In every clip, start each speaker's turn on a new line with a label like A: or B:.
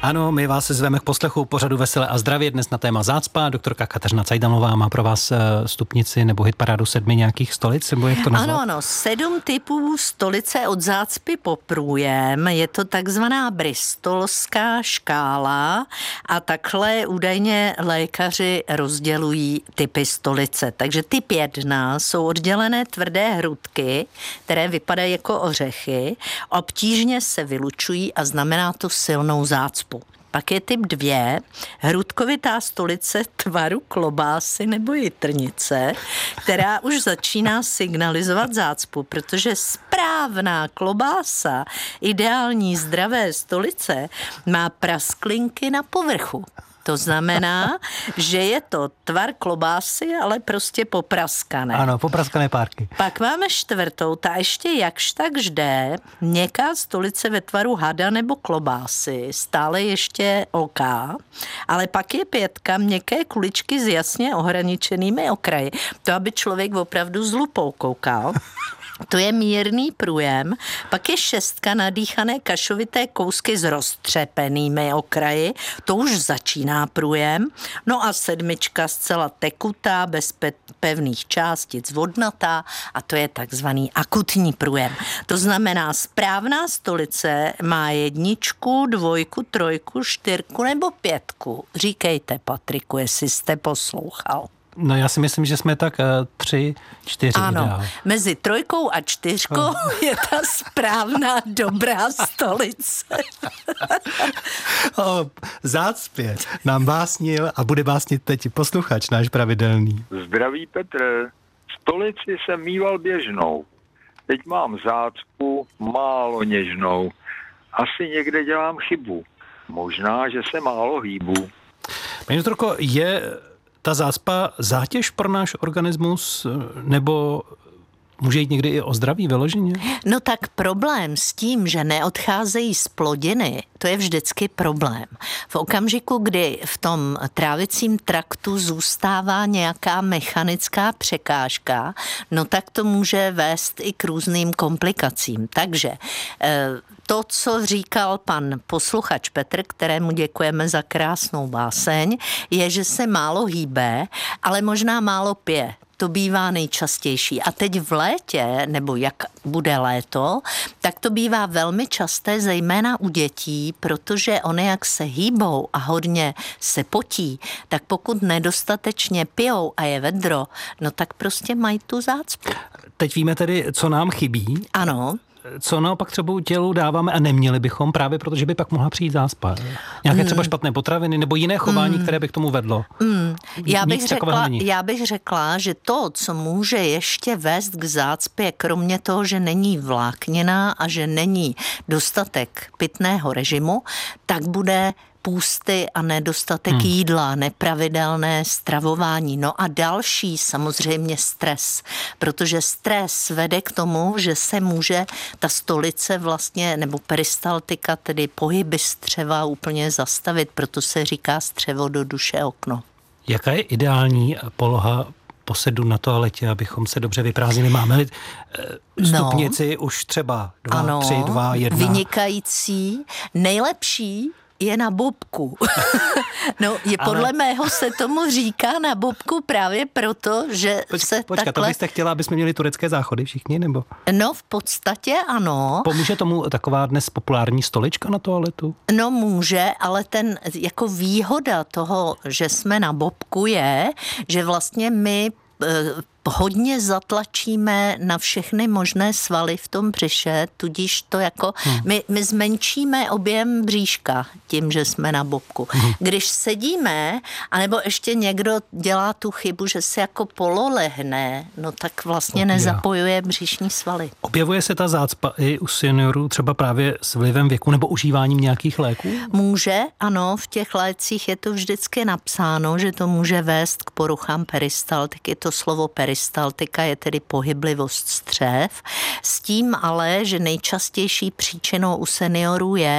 A: Ano, my vás zveme k poslechu pořadu Veselé a zdravě. Dnes na téma zácpa. Doktorka Kateřina Cajdamová má pro vás stupnici nebo hitparádu 7 nějakých stolic, nebo jak to nazvat?
B: Ano, 7 typů stolice od zácpy po průjem. Je to takzvaná bristolská škála a takhle údajně lékaři rozdělují typy stolice. Takže typ 1 jsou oddělené tvrdé hrudky, které vypadají jako ořechy, obtížně se vylučují a znamená to silnou zácpu. Pak je typ 2, hrudkovitá stolice tvaru klobásy nebo jitrnice, která už začíná signalizovat zácpu, protože správná klobása, ideální zdravé stolice, má prasklinky na povrchu. To znamená, že je to tvar klobásy, ale prostě popraskané.
A: Ano, popraskané párky.
B: Pak máme 4, ta ještě jakž tak jde, měkká stolice ve tvaru hada nebo klobásy, stále ještě OK, ale pak je 5, měkké kuličky s jasně ohraničenými okraji. To, aby člověk opravdu s lupou koukal. To je mírný průjem, pak je 6, nadýchané kašovité kousky s roztřepenými okraji, to už začíná průjem, no a 7, zcela tekutá, bez pevných částic, vodnatá a to je takzvaný akutní průjem. To znamená, správná stolice má 1, 2, 3, 4 nebo 5. Říkejte, Patriku, jestli jste poslouchal.
A: No já si myslím, že jsme tak 3, 4.
B: Ano,
A: ideál.
B: mezi 3 a 4 je ta správná dobrá stolice.
A: O zácpě nám básnil a bude básnit teď posluchač náš pravidelný.
C: Zdraví Petr, stolici jsem mýval běžnou. Teď mám zácpu málo něžnou. Asi někde dělám chybu. Možná, že se málo hýbu.
A: Paní doktorko, je ta zácpa zátěž pro náš organismus, nebo může jít někdy i o zdraví vyloženě?
B: No tak problém s tím, že neodcházejí z plodiny, to je vždycky problém. V okamžiku, kdy v tom trávicím traktu zůstává nějaká mechanická překážka, no tak to může vést i k různým komplikacím. Takže to, co říkal pan posluchač Petr, kterému děkujeme za krásnou báseň, je, že se málo hýbe, ale možná málo pije. To bývá nejčastější. A teď v létě, nebo jak bude léto, tak to bývá velmi časté, zejména u dětí, protože oni jak se hýbou a hodně se potí, tak pokud nedostatečně pijou a je vedro, no tak prostě mají tu zácpu.
A: Teď víme tedy, co nám chybí.
B: Ano.
A: Co naopak třeba tělu dáváme a neměli bychom právě, protože by pak mohla přijít zácpa. Nějaké třeba špatné potraviny nebo jiné chování, které by k tomu vedlo.
B: Já bych řekla, že to, co může ještě vést k zácpě, kromě toho, že není vláknina a že není dostatek pitného režimu, tak bude půsty a nedostatek jídla, nepravidelné stravování. No a další samozřejmě stres, protože stres vede k tomu, že se může ta stolice vlastně, nebo peristaltika, tedy pohyby střeva úplně zastavit, proto se říká střevo do duše okno.
A: Jaká je ideální poloha posedu na toaletě, abychom se dobře vyprázdnili? Máme stupnici už třeba 2, 3, 2, 1.
B: Vynikající, nejlepší je na bobku. No, podle mého se tomu říká na bobku právě proto, že se
A: takhle... to byste chtěla, aby jsme měli turecké záchody všichni, nebo?
B: No, v podstatě ano.
A: Pomůže tomu taková dnes populární stolička na toaletu?
B: No může, ale ten jako výhoda toho, že jsme na bobku je, že vlastně my hodně zatlačíme na všechny možné svaly v tom břiše, tudíž to jako, my zmenšíme objem bříška tím, že jsme na bobku. Když sedíme, anebo ještě někdo dělá tu chybu, že se jako pololehne, no tak vlastně nezapojuje břišní svaly.
A: Objevuje se ta zácpa i u seniorů třeba právě s vlivem věku nebo užíváním nějakých léků?
B: Může, ano, v těch lécích je to vždycky napsáno, že to může vést k poruchám peristaltiky. To slovo peristaltika je tedy pohyblivost střev. S tím ale, že nejčastější příčinou u seniorů je,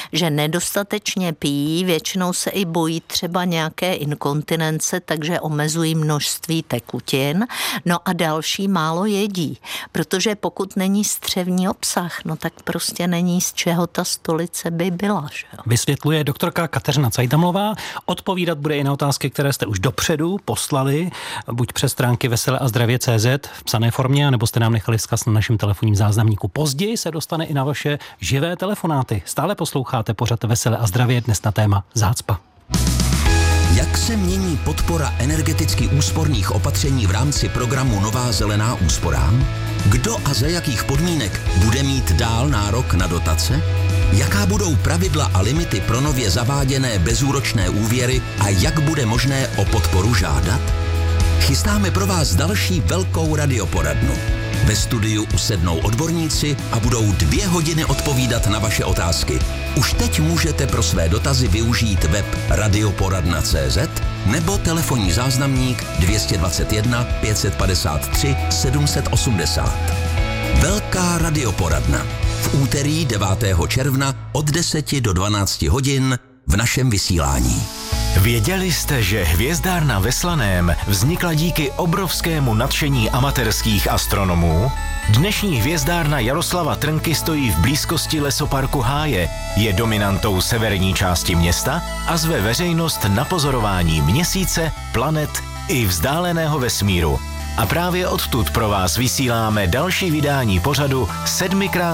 B: že nedostatečně pijí, většinou se i bojí třeba nějaké inkontinence, takže omezují množství tekutin. No a další málo jedí, protože pokud není střevní obsah, no tak prostě není z čeho ta stolice by byla. Že jo?
A: Vysvětluje doktorka Kateřina Cajtamlová. Odpovídat bude i na otázky, které jste už dopředu poslali, buď přes stránky veseleazdravě.cz v psané formě, nebo jste nám nechali vzkaz na našem telefonním záznamníku. Později se dostane i na vaše živé telefonáty. Stále posloucháte pořad Veselé a zdravě, dnes na téma zácpa.
D: Jak se mění podpora energeticky úsporných opatření v rámci programu Nová zelená úsporám? Kdo a za jakých podmínek bude mít dál nárok na dotace? Jaká budou pravidla a limity pro nově zaváděné bezúročné úvěry a jak bude možné o podporu žádat? Chystáme pro vás další velkou radioporadnu. Ve studiu usednou odborníci a budou 2 hodiny odpovídat na vaše otázky. Už teď můžete pro své dotazy využít web radioporadna.cz nebo telefonní záznamník 221 553 780. Velká radioporadna. V úterý 9. června od 10 do 12 hodin v našem vysílání.
E: Věděli jste, že hvězdárna ve Slaném vznikla díky obrovskému nadšení amatérských astronomů? Dnešní hvězdárna Jaroslava Trnky stojí v blízkosti lesoparku Háje, je dominantou severní části města a zve veřejnost na pozorování měsíce, planet i vzdáleného vesmíru. A právě odtud pro vás vysíláme další vydání pořadu 7x